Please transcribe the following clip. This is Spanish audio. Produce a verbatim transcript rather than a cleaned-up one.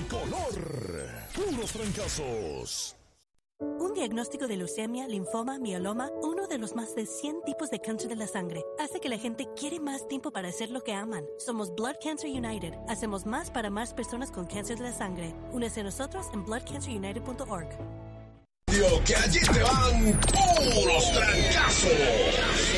color. Puros trancazos. Un diagnóstico de leucemia, linfoma, mieloma, uno de los más de cien tipos de cáncer de la sangre, hace que la gente quiere más tiempo para hacer lo que aman. Somos Blood Cancer United. Hacemos más para más personas con cáncer de la sangre. Únese a nosotros en blood cancer united punto org. Que allí te van puros trancazos.